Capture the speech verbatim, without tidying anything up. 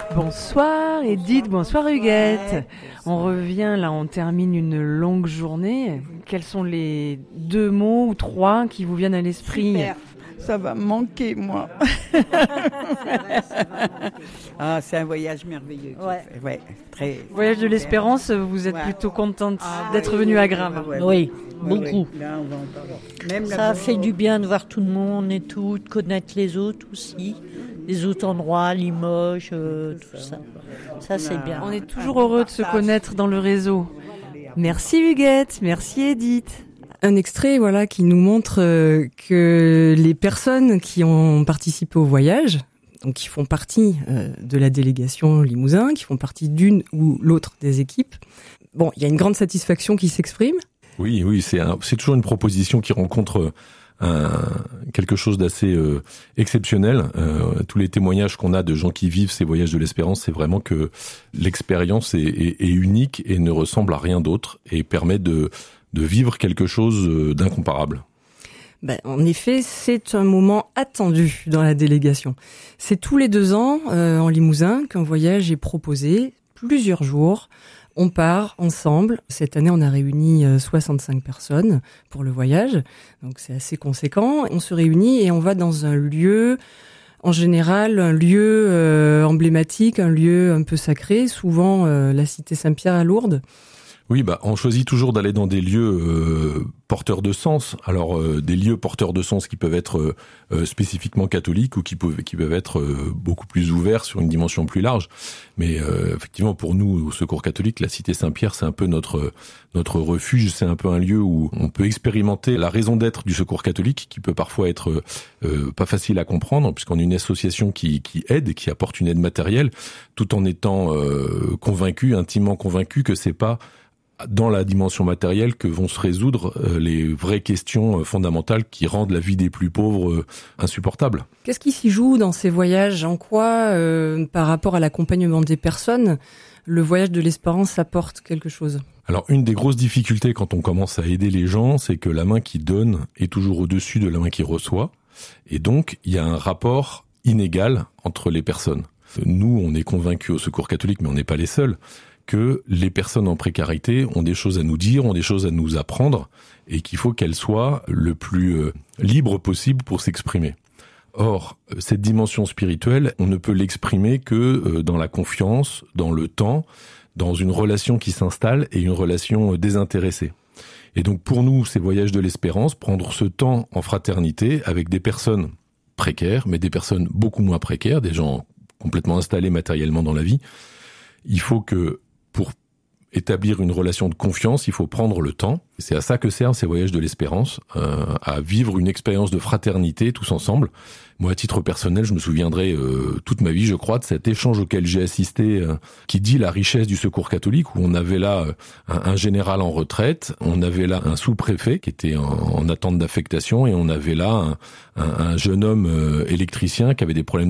Bonsoir Edith, bonsoir Huguette. On revient là, on termine une longue journée. Quels sont les deux mots ou trois qui vous viennent à l'esprit ? Super. Ça va me manquer, moi. C'est vrai, ça va manquer. Ah, c'est un voyage merveilleux. Ouais. ouais très. Voyage de l'espérance, vous êtes Ouais. plutôt contente Ah, d'être ouais, venue ouais, à ouais, Graves. ouais, ouais, Oui, ouais, beaucoup. ouais. Là, on va en parler. Même Ça là-bas, fait du bien de voir tout le monde et tout, de connaître les autres aussi, les autres endroits, Limoges, euh, tout ça. Ça, c'est bien. On est toujours heureux de se connaître dans le réseau. Merci Huguette, merci Edith. Un extrait, voilà, qui nous montre euh, que les personnes qui ont participé au voyage, donc qui font partie euh, de la délégation Limousin, qui font partie d'une ou l'autre des équipes, bon, il y a une grande satisfaction qui s'exprime. Oui, oui, c'est un, c'est toujours une proposition qui rencontre un, quelque chose d'assez euh, exceptionnel. Euh, tous les témoignages qu'on a de gens qui vivent ces voyages de l'espérance, c'est vraiment que l'expérience est, est, est unique et ne ressemble à rien d'autre et permet de de vivre quelque chose d'incomparable. Ben, en effet, c'est un moment attendu dans la délégation. C'est tous les deux ans, euh, en Limousin, qu'un voyage est proposé, plusieurs jours. On part ensemble. Cette année, on a réuni euh, soixante-cinq personnes pour le voyage, donc c'est assez conséquent. On se réunit et on va dans un lieu, en général, un lieu euh, emblématique, un lieu un peu sacré, souvent euh, la cité Saint-Pierre à Lourdes. Oui, bah, on choisit toujours d'aller dans des lieux euh, porteurs de sens. Alors, euh, des lieux porteurs de sens qui peuvent être euh, spécifiquement catholiques ou qui peuvent qui peuvent être euh, beaucoup plus ouverts sur une dimension plus large. Mais euh, effectivement, pour nous, au Secours catholique, la cité Saint-Pierre, c'est un peu notre notre refuge. C'est un peu un lieu où on peut expérimenter la raison d'être du Secours catholique, qui peut parfois être euh, pas facile à comprendre, puisqu'on est une association qui qui aide, qui apporte une aide matérielle, tout en étant euh, convaincu, intimement convaincu que c'est pas dans la dimension matérielle que vont se résoudre euh, les vraies questions euh, fondamentales qui rendent la vie des plus pauvres euh, insupportable. Qu'est-ce qui s'y joue dans ces voyages ? En quoi, euh, par rapport à l'accompagnement des personnes, le voyage de l'espérance apporte quelque chose ? Alors, une des grosses difficultés quand on commence à aider les gens, c'est que la main qui donne est toujours au-dessus de la main qui reçoit. Et donc, il y a un rapport inégal entre les personnes. Nous, on est convaincus au Secours catholique, mais on n'est pas les seuls, que les personnes en précarité ont des choses à nous dire, ont des choses à nous apprendre, et qu'il faut qu'elles soient le plus euh, libres possible pour s'exprimer. Or, cette dimension spirituelle, on ne peut l'exprimer que euh, dans la confiance, dans le temps, dans une relation qui s'installe et une relation euh, désintéressée. Et donc pour nous, ces voyages de l'espérance, prendre ce temps en fraternité avec des personnes précaires, mais des personnes beaucoup moins précaires, des gens complètement installés matériellement dans la vie, il faut que pour établir une relation de confiance, il faut prendre le temps. C'est à ça que servent ces voyages de l'espérance, euh, à vivre une expérience de fraternité tous ensemble. Moi, à titre personnel, je me souviendrai euh, toute ma vie, je crois, de cet échange auquel j'ai assisté, euh, qui dit la richesse du Secours catholique, où on avait là euh, un, un général en retraite, on avait là un sous-préfet qui était en, en attente d'affectation, et on avait là un, un, un jeune homme euh, électricien qui avait des problèmes